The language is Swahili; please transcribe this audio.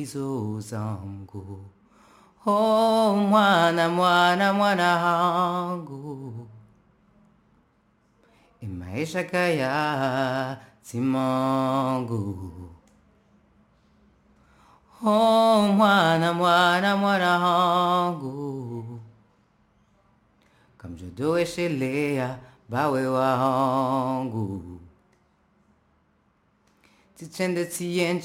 hizo zangu. Oh, mwana mwana mwana wangu, maisha kaya simangu. Oh, mwana mwana mwana wangu, kamjodoe shelea bawe wangu, tichende tienche